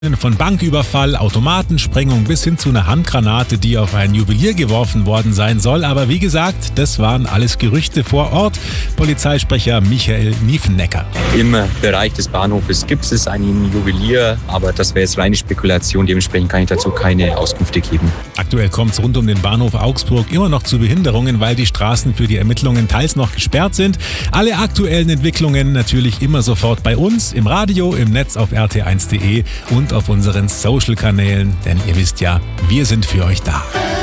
Von Banküberfall, Automatensprengung bis hin zu einer Handgranate, die auf einen Juwelier geworfen worden sein soll. Aber wie gesagt, das waren alles Gerüchte vor Ort. Polizeisprecher Michael Niefennecker. Im Bereich des Bahnhofes gibt es einen Juwelier, aber das wäre jetzt reine Spekulation. Dementsprechend kann ich dazu keine Auskünfte geben. Aktuell kommt es rund um den Bahnhof Augsburg immer noch zu Behinderungen, weil die Straßen für die Ermittlungen teils noch gesperrt sind. Alle aktuellen Entwicklungen natürlich immer sofort bei uns, im Radio, im Netz auf rt1.de und auf unseren Social-Kanälen, denn ihr wisst ja, wir sind für euch da.